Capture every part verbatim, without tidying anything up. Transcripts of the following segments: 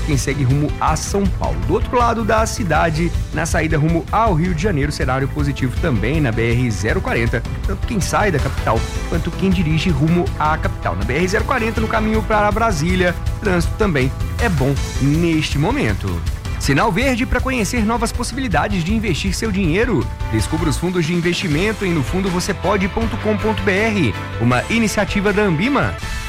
quem segue rumo a São Paulo. Do outro lado da cidade, na saída rumo ao Rio de Janeiro, cenário positivo também na B R zero quarenta, tanto quem sai da capital quanto quem dirige rumo à capital. Na B R zero quarenta, no caminho para Brasília, trânsito também é bom neste momento. Sinal verde para conhecer novas possibilidades de investir seu dinheiro. Descubra os fundos de investimento em no fundo você pode ponto com ponto b r, uma iniciativa da Ambima.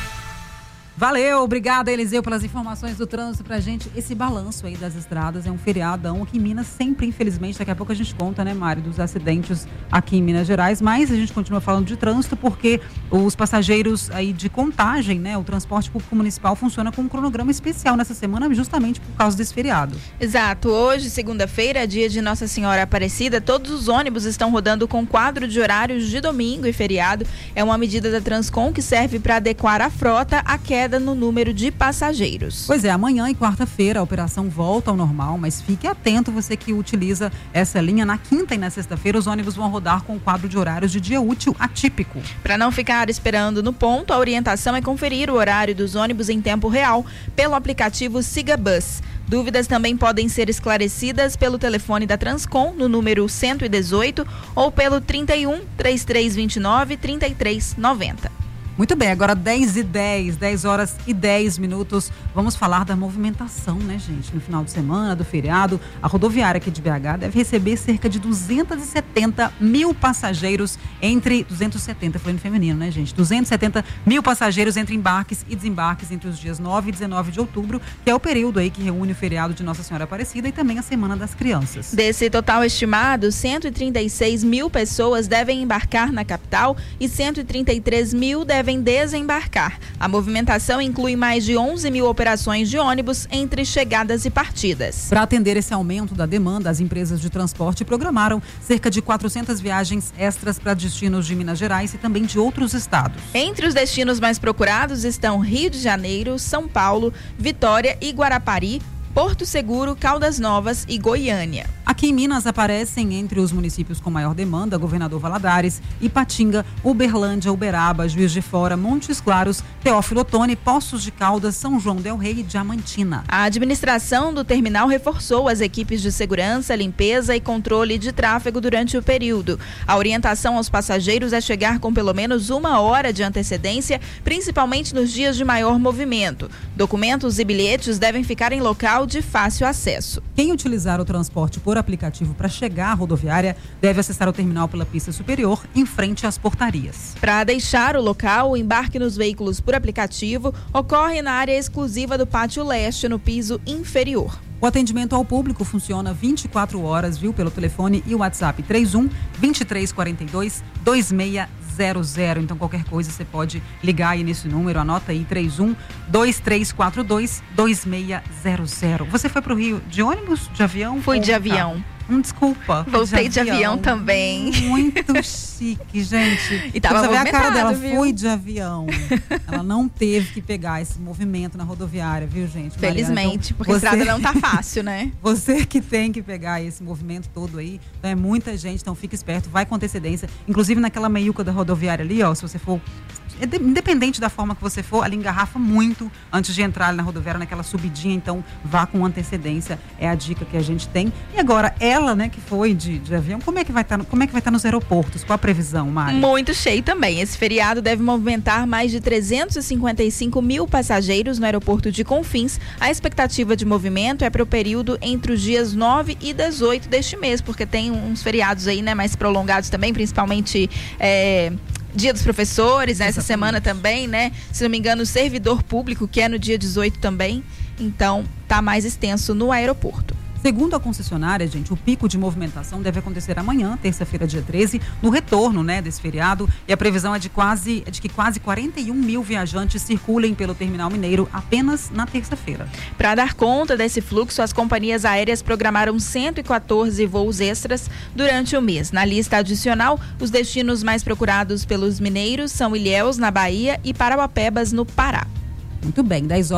Valeu, obrigada Eliseu pelas informações do trânsito pra gente. Esse balanço aí das estradas é um feriadão aqui em Minas, sempre infelizmente, daqui a pouco a gente conta, né, Mário, dos acidentes aqui em Minas Gerais, mas a gente continua falando de trânsito porque os passageiros aí de Contagem, né, o transporte público municipal funciona com um cronograma especial nessa semana justamente por causa desse feriado. Exato, hoje, segunda-feira, dia de Nossa Senhora Aparecida, todos os ônibus estão rodando com quadro de horários de domingo e feriado. É uma medida da Transcom que serve para adequar a frota à queda no número de passageiros. Pois é, amanhã e quarta-feira a operação volta ao normal, mas fique atento você que utiliza essa linha. Na quinta e na sexta-feira os ônibus vão rodar com o quadro de horários de dia útil atípico. Para não ficar esperando no ponto, a orientação é conferir o horário dos ônibus em tempo real pelo aplicativo Siga Bus. Dúvidas também podem ser esclarecidas pelo telefone da Transcom no número cento e dezoito ou pelo trinta e um, trinta e três vinte e nove, trinta e três noventa. Muito bem, agora dez e dez, dez horas e dez minutos. Vamos falar da movimentação, né, gente? No final de semana, do feriado, a rodoviária aqui de B H deve receber cerca de duzentos e setenta mil passageiros entre... duzentos e setenta, foi no feminino, né, gente? duzentos e setenta mil passageiros entre embarques e desembarques entre os dias nove e dezenove de outubro, que é o período aí que reúne o feriado de Nossa Senhora Aparecida e também a Semana das Crianças. Desse total estimado, cento e trinta e seis mil pessoas devem embarcar na capital e cento e trinta e três mil devem devem desembarcar. A movimentação inclui mais de onze mil operações de ônibus entre chegadas e partidas. Para atender esse aumento da demanda, as empresas de transporte programaram cerca de quatrocentas viagens extras para destinos de Minas Gerais e também de outros estados. Entre os destinos mais procurados estão Rio de Janeiro, São Paulo, Vitória e Guarapari, Porto Seguro, Caldas Novas e Goiânia. Aqui em Minas aparecem entre os municípios com maior demanda Governador Valadares, Ipatinga, Uberlândia, Uberaba, Juiz de Fora, Montes Claros, Teófilo Otoni, Poços de Caldas, São João del Rei e Diamantina. A administração do terminal reforçou as equipes de segurança, limpeza e controle de tráfego durante o período. A orientação aos passageiros é chegar com pelo menos uma hora de antecedência, principalmente nos dias de maior movimento. Documentos e bilhetes devem ficar em local de fácil acesso. Quem utilizar o transporte por aplicativo para chegar à rodoviária deve acessar o terminal pela pista superior, em frente às portarias. Para deixar o local, o embarque nos veículos por aplicativo ocorre na área exclusiva do Pátio Leste, no piso inferior. O atendimento ao público funciona vinte e quatro horas, viu, pelo telefone e o WhatsApp trinta e um, vinte e três quarenta e dois, vinte e seis zero zero. Então, qualquer coisa você pode ligar aí nesse número, anota aí, trinta e um, vinte e três quarenta e dois, vinte e seis zero zero. Você foi para o Rio de ônibus, de avião? Fui de avião. Hum, desculpa. Voltei de avião, de avião também. Muito chique, gente. E tava você vê a cara dela, viu? Fui de avião. Ela não teve que pegar esse movimento na rodoviária, viu, gente? Felizmente, então, porque você... a estrada não tá fácil, né? Você que tem que pegar esse movimento todo aí, então é muita gente, então fica esperto, vai com antecedência. Inclusive naquela meiuca da rodoviária ali, ó, se você for... Independente da forma que você for, ela engarrafa muito antes de entrar na rodoviária, naquela subidinha, então vá com antecedência, é a dica que a gente tem. E agora, ela, né, que foi de, de avião, como é que vai estar, como é que vai estar nos aeroportos? Qual a previsão, Mari? Muito cheio também. Esse feriado deve movimentar mais de trezentos e cinquenta e cinco mil passageiros no aeroporto de Confins. A expectativa de movimento é para o período entre os dias nove e dezoito deste mês, porque tem uns feriados aí, né, mais prolongados também, principalmente... É... Dia dos Professores, né? Essa semana também, né? Se não me engano, o servidor público, que é no dia dezoito também. Então, tá mais extenso no aeroporto. Segundo a concessionária, gente, o pico de movimentação deve acontecer amanhã, terça-feira, dia treze, no retorno, né, desse feriado. E a previsão é de, quase, é de que quase quarenta e um mil viajantes circulem pelo terminal mineiro apenas na terça-feira. Para dar conta desse fluxo, as companhias aéreas programaram cento e quatorze voos extras durante o mês. Na lista adicional, os destinos mais procurados pelos mineiros são Ilhéus, na Bahia, e Parauapebas, no Pará. Muito bem, dez horas e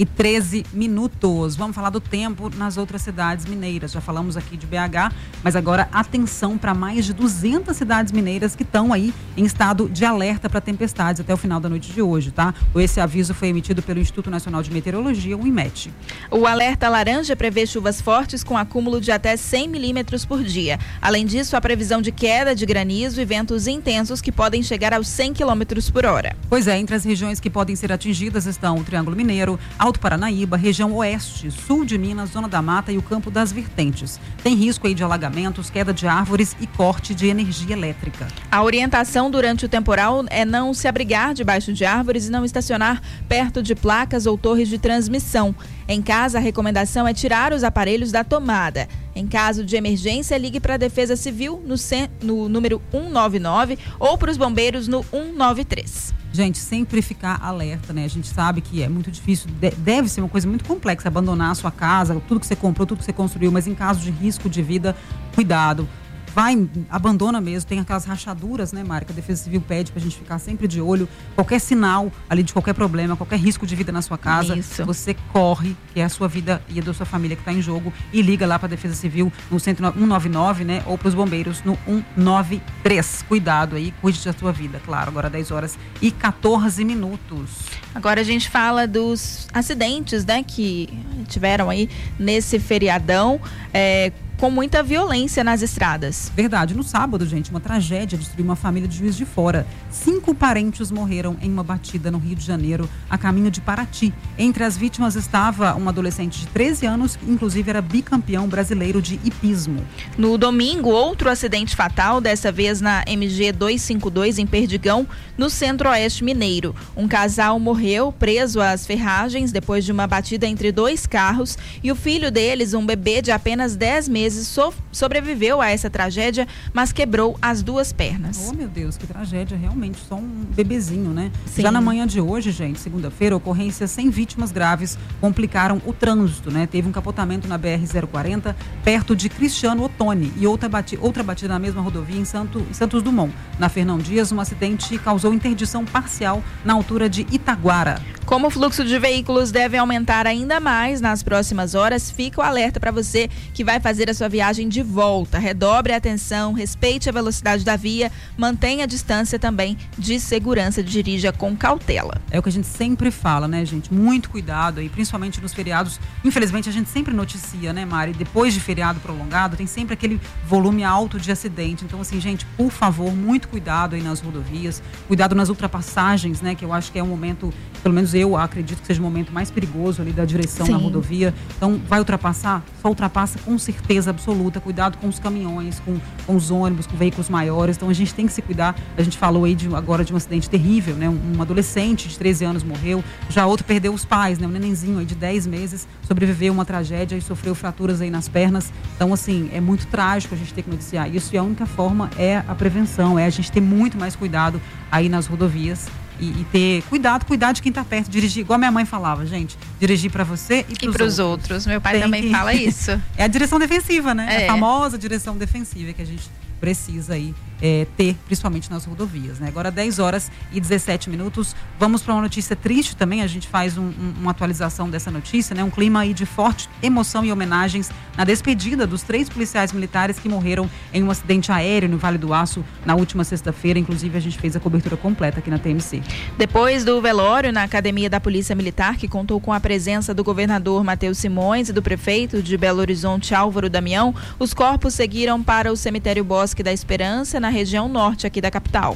e treze minutos. Vamos falar do tempo nas outras cidades mineiras. Já falamos aqui de B H, mas agora atenção para mais de duzentas cidades mineiras que estão aí em estado de alerta para tempestades até o final da noite de hoje, tá? Esse aviso foi emitido pelo Instituto Nacional de Meteorologia, o IMET. O alerta laranja prevê chuvas fortes com acúmulo de até cem milímetros por dia. Além disso, a previsão de queda de granizo e ventos intensos que podem chegar aos cem quilômetros por hora. Pois é, entre as regiões que podem ser atingidas estão o Triângulo Mineiro, Alto Paranaíba, região oeste, sul de Minas, Zona da Mata e o Campo das Vertentes. Tem risco aí de alagamentos, queda de árvores e corte de energia elétrica. A orientação durante o temporal é não se abrigar debaixo de árvores e não estacionar perto de placas ou torres de transmissão. Em casa, a recomendação é tirar os aparelhos da tomada. Em caso de emergência, ligue para a Defesa Civil no, no número um nove nove ou para os bombeiros no um nove três. Gente, sempre ficar alerta, né? A gente sabe que é muito difícil, deve ser uma coisa muito complexa abandonar a sua casa, tudo que você comprou, tudo que você construiu, mas em caso de risco de vida, cuidado. Vai, abandona mesmo, tem aquelas rachaduras, né, Mari, que a Defesa Civil pede pra gente ficar sempre de olho. Qualquer sinal ali de qualquer problema, qualquer risco de vida na sua casa, Isso. você corre, que é a sua vida e a da sua família que está em jogo, e liga lá pra Defesa Civil no um nove nove, né, ou pros bombeiros no um nove três. Cuidado aí, cuide da sua vida, claro. Agora dez horas e quatorze minutos. Agora a gente fala dos acidentes, né, que tiveram aí nesse feriadão, é, com muita violência nas estradas. Verdade. No sábado, gente, uma tragédia destruiu uma família de Juiz de Fora. Cinco parentes morreram em uma batida no Rio de Janeiro, a caminho de Paraty. Entre as vítimas estava um adolescente de treze anos, que inclusive era bicampeão brasileiro de hipismo. No domingo, outro acidente fatal, dessa vez na M G duzentos e cinquenta e dois, em Perdigão, no centro-oeste mineiro. Um casal morreu preso às ferragens depois de uma batida entre dois carros e o filho deles, um bebê de apenas dez meses, So, sobreviveu a essa tragédia, mas quebrou as duas pernas. Oh, meu Deus, que tragédia, realmente, só um bebezinho, né? Sim. Já na manhã de hoje, gente, segunda-feira, ocorrências sem vítimas graves complicaram o trânsito, né? Teve um capotamento na B R zero quarenta, perto de Cristiano Ottoni, e outra batida, outra batida na mesma rodovia em, Santo, em Santos Dumont. Na Fernão Dias, um acidente causou interdição parcial na altura de Itaguara. Como o fluxo de veículos deve aumentar ainda mais nas próximas horas, fica o alerta para você que vai fazer a sua viagem de volta. Redobre a atenção, respeite a velocidade da via, mantenha a distância também de segurança, dirija com cautela. É o que a gente sempre fala, né, gente? Muito cuidado aí, principalmente nos feriados. Infelizmente, a gente sempre noticia, né, Mari? Depois de feriado prolongado, tem sempre aquele volume alto de acidente. Então, assim, gente, por favor, muito cuidado aí nas rodovias, cuidado nas ultrapassagens, né? Que eu acho que é um momento, pelo menos eu acredito que seja o momento mais perigoso ali da direção Sim. na rodovia. Então, vai ultrapassar? Só ultrapassa com certeza absoluta. Cuidado com os caminhões, com, com os ônibus, com veículos maiores. Então, a gente tem que se cuidar. A gente falou aí de, agora de um acidente terrível, né? Um, um adolescente de treze anos morreu. Já outro perdeu os pais, né? Um nenenzinho aí de dez meses sobreviveu a uma tragédia e sofreu fraturas aí nas pernas. Então, assim, é muito trágico a gente ter que noticiar isso. E a única forma é a prevenção, é a gente ter muito mais cuidado aí nas rodovias. E, e ter cuidado, cuidar de quem está perto, dirigir, igual a minha mãe falava, gente, dirigir para você e para os outros. outros. Meu pai Tem também que... fala isso. É a direção defensiva, né? É. A famosa direção defensiva que a gente precisa aí é, ter, principalmente nas rodovias, né? Agora dez horas e dezessete minutos, vamos para uma notícia triste também, a gente faz um, um, uma atualização dessa notícia, né? Um clima aí de forte emoção e homenagens na despedida dos três policiais militares que morreram em um acidente aéreo no Vale do Aço na última sexta-feira, inclusive a gente fez a cobertura completa aqui na T M C. Depois do velório na Academia da Polícia Militar, que contou com a presença do governador Matheus Simões e do prefeito de Belo Horizonte, Álvaro Damião, os corpos seguiram para o cemitério Bosque da Esperança, na região norte aqui da capital.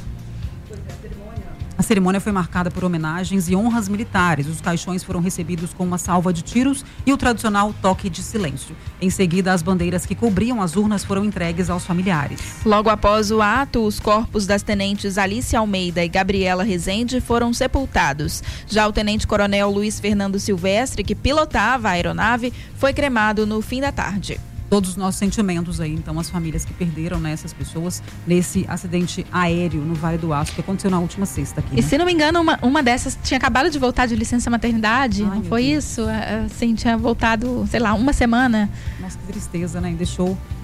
A cerimônia foi marcada por homenagens e honras militares. Os caixões foram recebidos com uma salva de tiros e o tradicional toque de silêncio. Em seguida, as bandeiras que cobriam as urnas foram entregues aos familiares. Logo após o ato, os corpos das tenentes Alice Almeida e Gabriela Rezende foram sepultados. Já o tenente-coronel Luiz Fernando Silvestre, que pilotava a aeronave, foi cremado no fim da tarde. Todos os nossos sentimentos aí, então, as famílias que perderam, né, essas pessoas nesse acidente aéreo no Vale do Aço, que aconteceu na última sexta aqui, né? E se não me engano, uma, uma dessas tinha acabado de voltar de licença maternidade, Ai, não meu foi Deus. isso? Assim, tinha voltado, sei lá, uma semana. Nossa, que tristeza, né? E deixou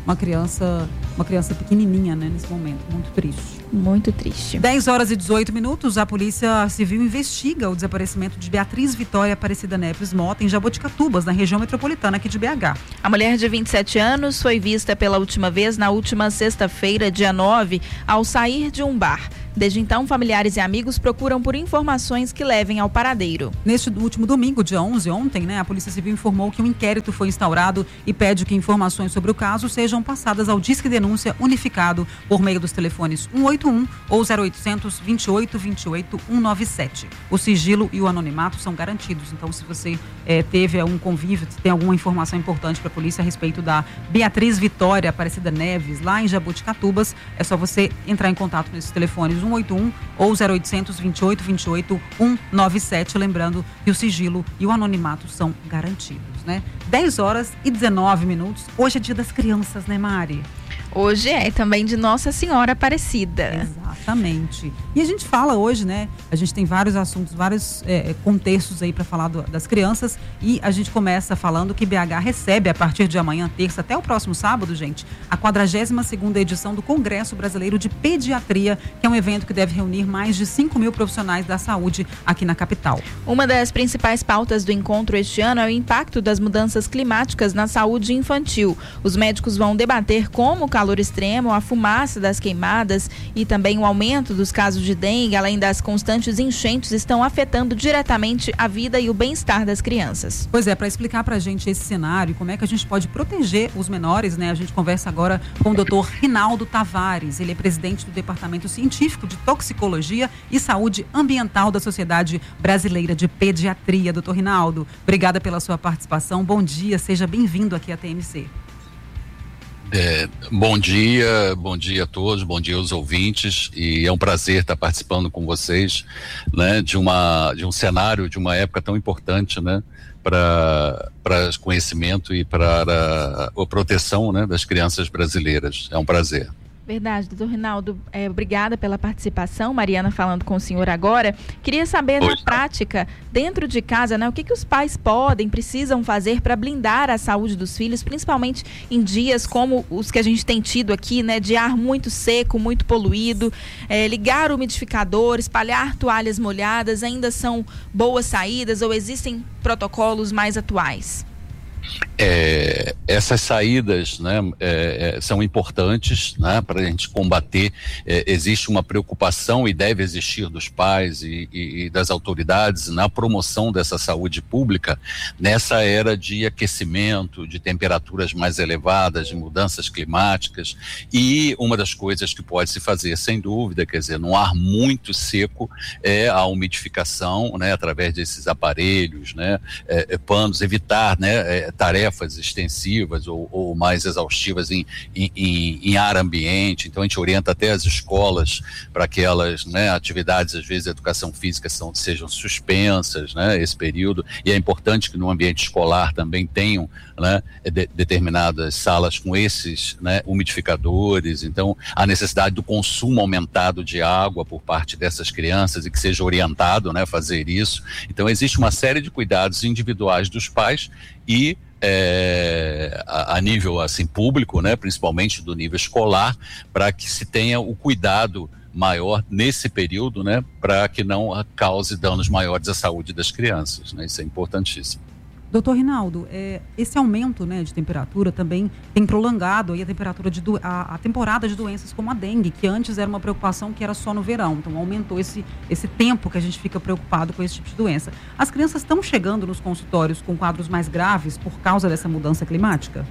uma criança, uma criança pequenininha, né, nesse momento, muito triste. Muito triste. dez horas e dezoito minutos, a Polícia Civil investiga o desaparecimento de Beatriz Vitória Aparecida Neves Mota em Jaboticatubas, na região metropolitana aqui de B H. A mulher de vinte e sete anos foi vista pela última vez na última sexta-feira, dia nove, ao sair de um bar. Desde então, familiares e amigos procuram por informações que levem ao paradeiro. Neste último domingo, dia onze, ontem, né, a Polícia Civil informou que um inquérito foi instaurado e pede que informações sobre o caso sejam passadas ao Disque Denúncia Unificado por meio dos telefones um oito um ou zero oitocentos, vinte e oito, vinte e oito, cento e noventa e sete. O sigilo e o anonimato são garantidos. Então, se você eh, teve algum convívio, se tem alguma informação importante para a polícia a respeito da Beatriz Vitória Aparecida Neves, lá em Jaboticatubas, é só você entrar em contato nesses telefones um oito um ou zero oitocentos, vinte e oito, vinte e oito, cento e noventa e sete, lembrando que o sigilo e o anonimato são garantidos, né? dez horas e dezenove minutos. Hoje é dia das crianças, né, Mari? Hoje é também de Nossa Senhora Aparecida. Exatamente. E a gente fala hoje, né? A gente tem vários assuntos, vários é, contextos aí para falar do, das crianças. E a gente começa falando que B H recebe a partir de amanhã, terça, até o próximo sábado, gente, a quadragésima segunda edição do Congresso Brasileiro de Pediatria, que é um evento que deve reunir mais de cinco mil profissionais da saúde aqui na capital. Uma das principais pautas do encontro este ano é o impacto das mudanças climáticas na saúde infantil. Os médicos vão debater como o calor extremo, a fumaça das queimadas e também o aumento dos casos de dengue, além das constantes enchentes, estão afetando diretamente a vida e o bem-estar das crianças. Pois é, para explicar para a gente esse cenário, como é que a gente pode proteger os menores, né? A gente conversa agora com o doutor Rinaldo Tavares. Ele é presidente do Departamento Científico de Toxicologia e Saúde Ambiental da Sociedade Brasileira de Pediatria. Doutor Rinaldo, obrigada pela sua participação. Bom dia, seja bem-vindo aqui à T M C. É, bom dia, bom dia a todos, bom dia aos ouvintes, e é um prazer estar participando com vocês, né, de, uma, de um cenário, de uma época tão importante, né, para para conhecimento e para a, a proteção, né, das crianças brasileiras. É um prazer. Verdade, doutor Rinaldo, é, obrigada pela participação. Mariana falando com o senhor agora. Queria saber, na prática, dentro de casa, né, o que, que os pais podem, precisam fazer para blindar a saúde dos filhos, principalmente em dias como os que a gente tem tido aqui, né, de ar muito seco, muito poluído. É, ligar o umidificador, espalhar toalhas molhadas, ainda são boas saídas ou existem protocolos mais atuais? É, essas saídas, né, é, é, são importantes, né, para a gente combater. É, existe uma preocupação e deve existir dos pais e, e, e das autoridades na promoção dessa saúde pública nessa era de aquecimento, de temperaturas mais elevadas, de mudanças climáticas. E uma das coisas que pode se fazer, sem dúvida, quer dizer, num ar muito seco, é a umidificação, né, através desses aparelhos, né, é, panos, evitar, né, é, tarefas extensivas ou, ou mais exaustivas em, em, em ar ambiente. Então a gente orienta até as escolas para que elas, né, atividades, às vezes, de educação física são, sejam suspensas, né, esse período, e é importante que no ambiente escolar também tenham, né, de, determinadas salas com esses, né, umidificadores. Então a necessidade do consumo aumentado de água por parte dessas crianças e que seja orientado, né, fazer isso. Então existe uma série de cuidados individuais dos pais e É, a, a nível assim público, né, principalmente do nível escolar, para que se tenha o cuidado maior nesse período, né, para que não cause danos maiores à saúde das crianças, né, isso é importantíssimo. Doutor Rinaldo, é, esse aumento, né, de temperatura também tem prolongado aí a temperatura de do, a, a temporada de doenças como a dengue, que antes era uma preocupação que era só no verão. Então aumentou esse, esse tempo que a gente fica preocupado com esse tipo de doença. As crianças estão chegando nos consultórios com quadros mais graves por causa dessa mudança climática?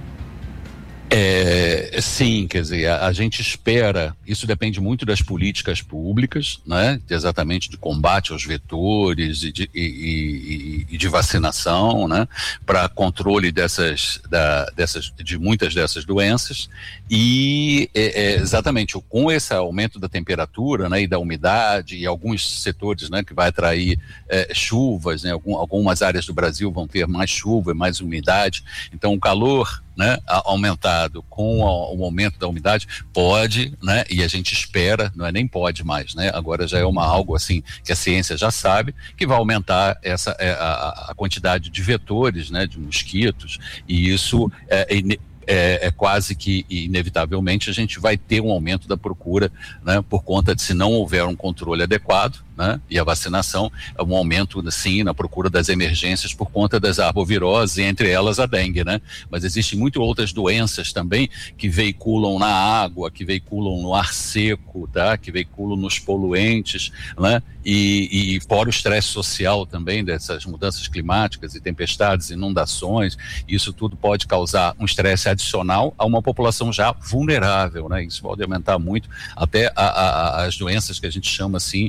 É, sim, quer dizer, a, a gente espera, isso depende muito das políticas públicas, né, exatamente de combate aos vetores e de, e, e, e de vacinação, né, para controle dessas, da, dessas, de muitas dessas doenças, e é, é, exatamente com esse aumento da temperatura, né, e da umidade, e alguns setores, né, que vai atrair é, chuvas, né, algum, algumas áreas do Brasil vão ter mais chuva e mais umidade, então o calor, né, aumentado com o aumento da umidade pode, né, e a gente espera, não é nem pode mais, né, agora já é uma algo assim que a ciência já sabe, que vai aumentar essa, a, a quantidade de vetores, né, de mosquitos, e isso é, é, é quase que inevitavelmente a gente vai ter um aumento da procura, né, por conta de, se não houver um controle adequado, né, e a vacinação, é um aumento, sim, na procura das emergências por conta das arboviroses, e entre elas a dengue, né? Mas existem muitas outras doenças também que veiculam na água, que veiculam no ar seco, tá? Que veiculam nos poluentes, né? E, e fora o estresse social também dessas mudanças climáticas e tempestades, inundações, isso tudo pode causar um estresse adicional a uma população já vulnerável, né? Isso pode aumentar muito até a, a, as doenças que a gente chama assim,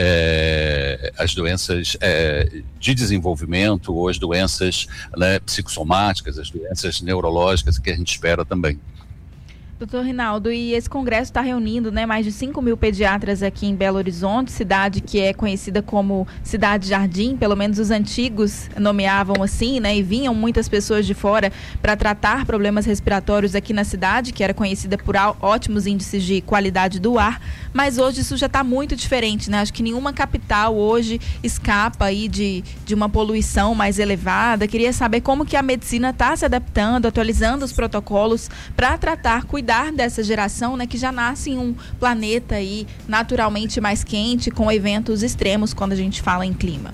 é, as doenças é, de desenvolvimento ou as doenças, né, psicossomáticas, as doenças neurológicas que a gente espera também. Doutor Rinaldo, e esse congresso está reunindo, né, mais de cinco mil pediatras aqui em Belo Horizonte, cidade que é conhecida como Cidade Jardim, pelo menos os antigos nomeavam assim, né, e vinham muitas pessoas de fora para tratar problemas respiratórios aqui na cidade, que era conhecida por ótimos índices de qualidade do ar, mas hoje isso já está muito diferente, né? Acho que nenhuma capital hoje escapa aí de, de uma poluição mais elevada. Queria saber como que a medicina está se adaptando, atualizando os protocolos para tratar, cuidar dessa geração, né, que já nasce em um planeta aí naturalmente mais quente, com eventos extremos quando a gente fala em clima.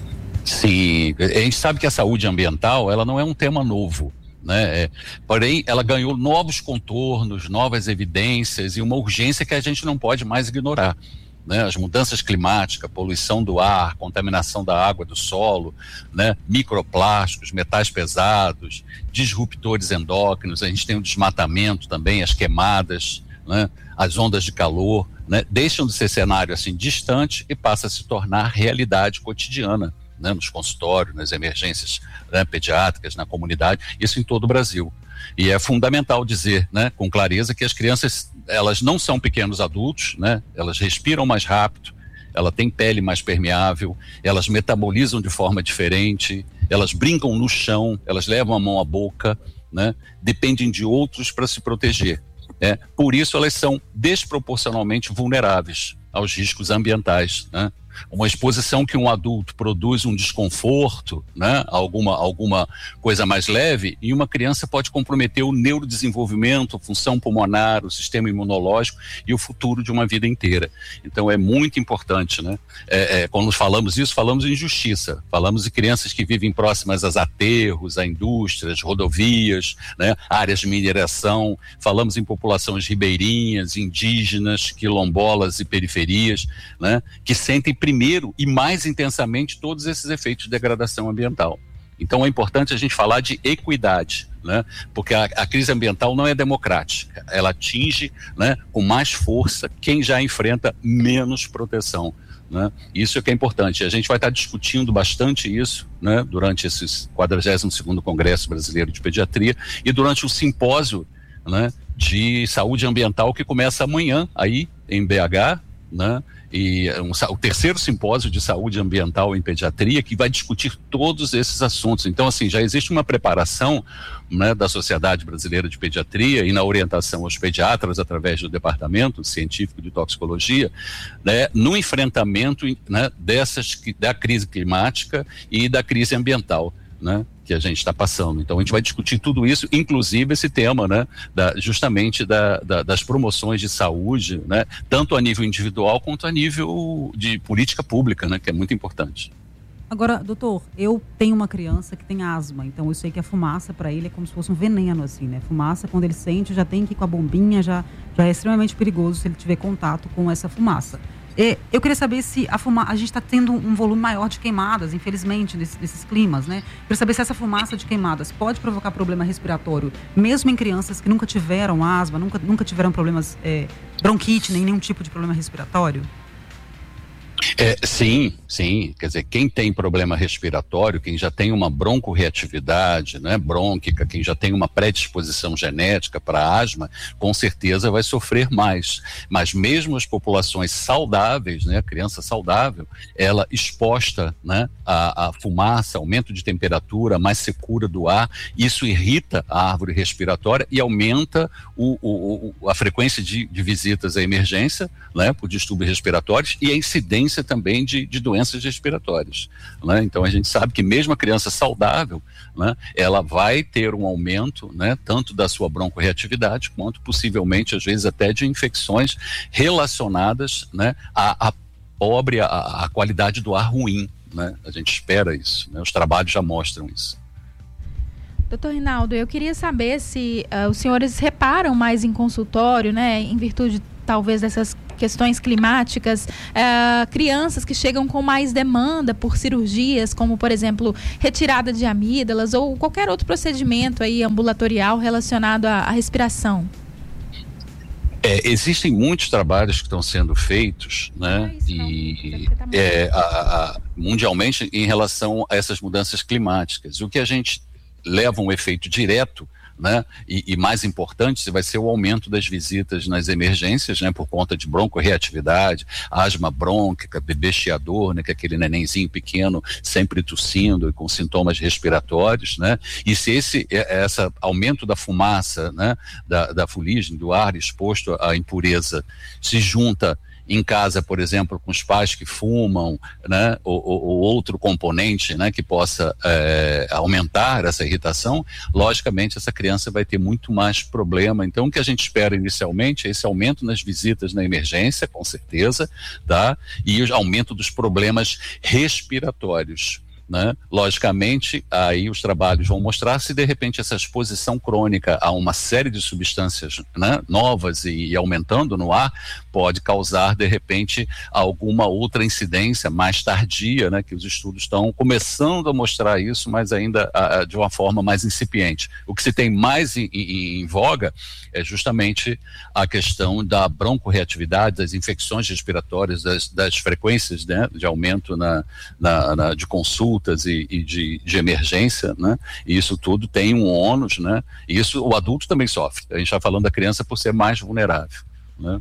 Sim, a gente sabe que a saúde ambiental, ela não é um tema novo, né? É, porém, ela ganhou novos contornos, novas evidências e uma urgência que a gente não pode mais ignorar. Né, as mudanças climáticas, poluição do ar, contaminação da água, do solo, né, microplásticos, metais pesados, disruptores endócrinos, a gente tem o desmatamento também, as queimadas, né, as ondas de calor, né, deixam de ser cenário assim distante e passa a se tornar realidade cotidiana, né, nos consultórios, nas emergências, né, pediátricas, na comunidade, isso em todo o Brasil. E é fundamental dizer, né, com clareza, que as crianças, elas não são pequenos adultos, né, elas respiram mais rápido, ela tem pele mais permeável, elas metabolizam de forma diferente, elas brincam no chão, elas levam a mão à boca, né, dependem de outros para se proteger. Né? Por isso elas são desproporcionalmente vulneráveis aos riscos ambientais, né? Uma exposição que um adulto produz um desconforto, né, alguma, alguma coisa mais leve, e uma criança pode comprometer o neurodesenvolvimento, a função pulmonar, o sistema imunológico e o futuro de uma vida inteira. Então é muito importante, né? É, é, quando falamos isso, falamos em justiça, falamos de crianças que vivem próximas aos aterros, a indústrias, rodovias, né, áreas de mineração, falamos em populações ribeirinhas, indígenas, quilombolas e periferias, né, que sentem primeiro e mais intensamente todos esses efeitos de degradação ambiental. Então é importante a gente falar de equidade, né? Porque a, a crise ambiental não é democrática, ela atinge, né, com mais força quem já enfrenta menos proteção, né? Isso é que é importante. A gente vai estar discutindo bastante isso, né, durante esse quadragésimo segundo Congresso Brasileiro de Pediatria e durante o simpósio, né, de saúde ambiental que começa amanhã aí em B H, né? E um, o terceiro simpósio de saúde ambiental em pediatria, que vai discutir todos esses assuntos. Então, assim, já existe uma preparação, né, da Sociedade Brasileira de Pediatria e na orientação aos pediatras através do Departamento Científico de Toxicologia, né, no enfrentamento, né, dessas, da crise climática e da crise ambiental, né, que a gente está passando. Então a gente vai discutir tudo isso, inclusive esse tema, né, da, justamente da, da, das promoções de saúde, né, tanto a nível individual quanto a nível de política pública, né, que é muito importante. Agora, doutor, eu tenho uma criança que tem asma, então eu sei que a fumaça para ele é como se fosse um veneno, assim, né? Fumaça, quando ele sente, já tem que ir com a bombinha, já, já é extremamente perigoso se ele tiver contato com essa fumaça. E eu queria saber se a fumaça, a gente está tendo um volume maior de queimadas, infelizmente, nesses, nesses climas, né? Queria saber se essa fumaça de queimadas pode provocar problema respiratório, mesmo em crianças que nunca tiveram asma, nunca, nunca tiveram problemas, é, bronquite, nem nenhum tipo de problema respiratório? É, sim, sim, quer dizer, quem tem problema respiratório, quem já tem uma broncorreatividade, né, brônquica, quem já tem uma predisposição genética para asma, com certeza vai sofrer mais. Mas mesmo as populações saudáveis, né, a criança saudável, ela exposta, né, à, à fumaça, aumento de temperatura, mais secura do ar, isso irrita a árvore respiratória e aumenta o, o, o, a frequência de, de visitas à emergência, né, por distúrbios respiratórios e a incidência também de, de doenças respiratórias, né? Então a gente sabe que mesmo a criança saudável, né, ela vai ter um aumento, né, tanto da sua broncorreatividade quanto possivelmente às vezes até de infecções relacionadas, né, à, à pobre, à, à qualidade do ar ruim, né? A gente espera isso, né? Os trabalhos já mostram isso. Doutor Rinaldo, eu queria saber se uh, os senhores reparam mais em consultório, né, em virtude talvez dessas questões climáticas, uh, crianças que chegam com mais demanda por cirurgias, como por exemplo, retirada de amígdalas ou qualquer outro procedimento aí ambulatorial relacionado à, à respiração. É, existem muitos trabalhos que estão sendo feitos, né, ah, e é, a, a, mundialmente em relação a essas mudanças climáticas. O que a gente leva um efeito direto, né, e, e mais importante, vai ser o aumento das visitas nas emergências, né, por conta de broncorreatividade, asma brônquica, bebê chiador, né, que é aquele nenenzinho pequeno sempre tossindo e com sintomas respiratórios, né, e se esse essa aumento da fumaça, né, da, da fuligem, do ar exposto à impureza se junta em casa, por exemplo, com os pais que fumam, né, ou, ou, ou outro componente, né, que possa é, aumentar essa irritação, logicamente essa criança vai ter muito mais problema. Então o que a gente espera inicialmente é esse aumento nas visitas na emergência, com certeza, tá? E o aumento dos problemas respiratórios, né? Logicamente, aí os trabalhos vão mostrar se de repente essa exposição crônica a uma série de substâncias, né, novas e, e aumentando no ar, pode causar de repente alguma outra incidência mais tardia, né, que os estudos estão começando a mostrar isso, mas ainda a, a, de uma forma mais incipiente. O que se tem mais em, em, em voga é justamente a questão da broncorreatividade, das infecções respiratórias, das, das frequências, né, de aumento na, na, na, de consulta E, e de, de emergência, né? E isso tudo tem um ônus, né? E isso o adulto também sofre. A gente está falando da criança por ser mais vulnerável, né?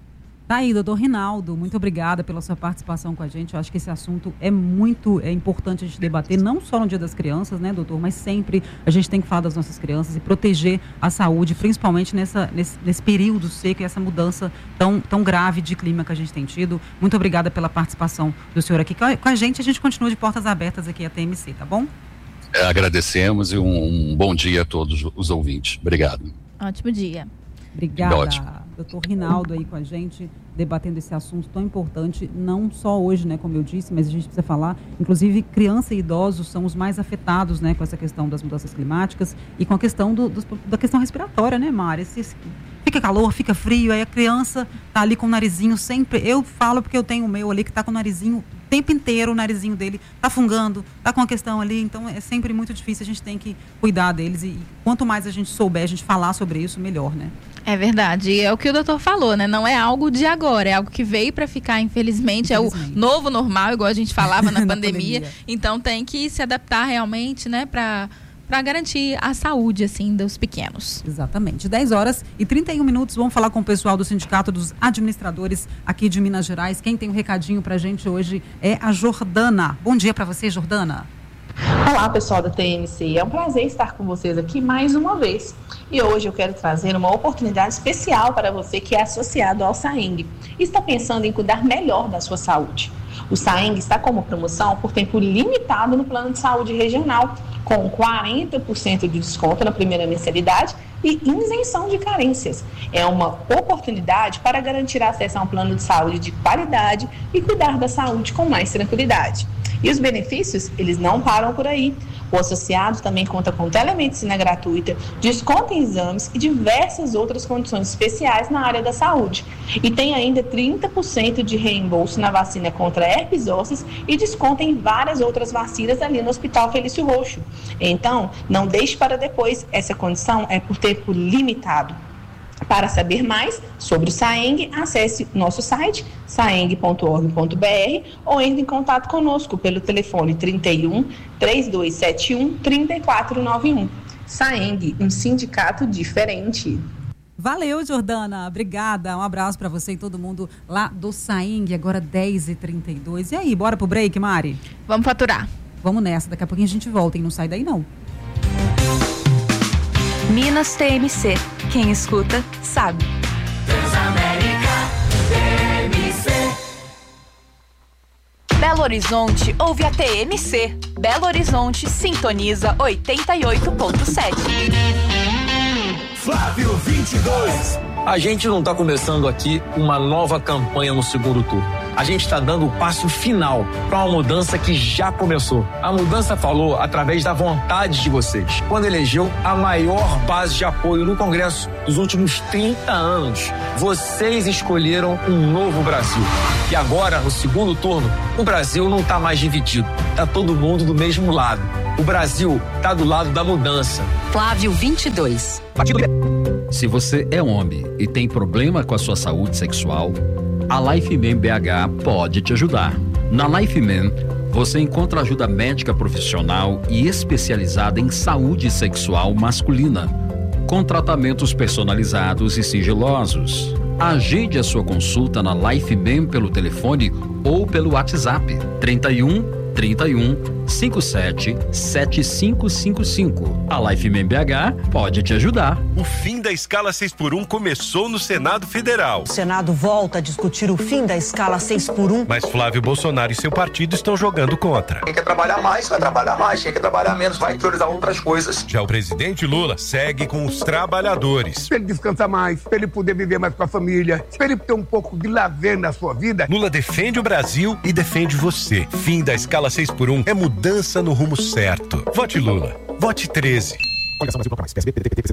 Tá aí, doutor Rinaldo, muito obrigada pela sua participação com a gente. Eu acho que esse assunto é muito é importante a gente debater, não só no Dia das Crianças, né, doutor, mas sempre a gente tem que falar das nossas crianças e proteger a saúde, principalmente nessa, nesse, nesse período seco e essa mudança tão, tão grave de clima que a gente tem tido. Muito obrigada pela participação do senhor aqui com a gente. A gente continua de portas abertas aqui à T M C, tá bom? É, agradecemos e um, um bom dia a todos os ouvintes. Obrigado. Ótimo dia. Obrigada, doutor Rinaldo aí com a gente, debatendo esse assunto tão importante, não só hoje, né, como eu disse, mas a gente precisa falar, inclusive criança e idosos são os mais afetados, né, com essa questão das mudanças climáticas e com a questão do, do, da questão respiratória, né, Mari? Esse, esse, fica calor, fica frio, aí a criança tá ali com o narizinho sempre, eu falo porque eu tenho o meu ali que tá com o narizinho o tempo inteiro, o narizinho dele tá fungando, tá com a questão ali, então é sempre muito difícil, a gente tem que cuidar deles e quanto mais a gente souber, a gente falar sobre isso, melhor, né? É verdade, é o que o doutor falou, né? Não é algo de agora, é algo que veio para ficar, infelizmente, infelizmente, é o novo normal, igual a gente falava na, na pandemia. pandemia. Então tem que se adaptar realmente, né, para para garantir a saúde, assim, dos pequenos. Exatamente. dez horas e trinta e um minutos, vamos falar com o pessoal do Sindicato dos Administradores aqui de Minas Gerais. Quem tem um recadinho pra gente hoje é a Jordana. Bom dia para você, Jordana. Olá, pessoal da T M C, é um prazer estar com vocês aqui mais uma vez. E hoje eu quero trazer uma oportunidade especial para você que é associado ao SAENG e está pensando em cuidar melhor da sua saúde. O SAENG está como promoção por tempo limitado no plano de saúde regional, com quarenta por cento de desconto na primeira mensalidade e isenção de carências. É uma oportunidade para garantir acesso a um plano de saúde de qualidade e cuidar da saúde com mais tranquilidade. E os benefícios, eles não param por aí. O associado também conta com telemedicina gratuita, desconto em exames e diversas outras condições especiais na área da saúde. E tem ainda trinta por cento de reembolso na vacina contra herpes zoster e desconto em várias outras vacinas ali no Hospital Felício Roxo. Então, não deixe para depois, essa condição é por tempo limitado. Para saber mais sobre o SAENG, acesse nosso site saeng ponto org ponto br ou entre em contato conosco pelo telefone trinta e um, três dois sete um, trinta e quatro noventa e um. SAENG, um sindicato diferente. Valeu, Jordana. Obrigada. Um abraço para você e todo mundo lá do SAENG, agora dez e trinta e dois. E aí, bora pro break, Mari? Vamos faturar. Vamos nessa, daqui a pouquinho a gente volta, hein? Não sai daí, não. Minas T M C. Quem escuta, sabe. Transamérica T M C. Belo Horizonte ouve a T M C. Belo Horizonte sintoniza oitenta e oito ponto sete. Flávio vinte e dois. A gente não está começando aqui uma nova campanha no segundo turno. A gente está dando o passo final para uma mudança que já começou. A mudança falou através da vontade de vocês, quando elegeu a maior base de apoio no Congresso dos últimos trinta anos. Vocês escolheram um novo Brasil. E agora, no segundo turno, o Brasil não está mais dividido. Está todo mundo do mesmo lado. O Brasil está do lado da mudança. Flávio vinte e dois. Se você é homem e tem problema com a sua saúde sexual, a Lifeman B H pode te ajudar. Na Lifeman, você encontra ajuda médica profissional e especializada em saúde sexual masculina, com tratamentos personalizados e sigilosos. Agende a sua consulta na Lifeman pelo telefone ou pelo WhatsApp trinta e um, trinta e um, cinquenta e sete, setenta e cinco cinquenta e cinco. A Lifeman B H pode te ajudar. O fim da escala seis por um começou no Senado Federal. O Senado volta a discutir o fim da escala seis por um. Mas Flávio Bolsonaro e seu partido estão jogando contra. Quem quer trabalhar mais, vai trabalhar mais. Quem quer trabalhar menos, vai priorizar outras coisas. Já o presidente Lula segue com os trabalhadores. Pra ele descansar mais, pra ele poder viver mais com a família, pra ele ter um pouco de lazer na sua vida. Lula defende o Brasil e defende você. Fim da escala seis por um é mudança no rumo certo. Vote Lula. Vote treze.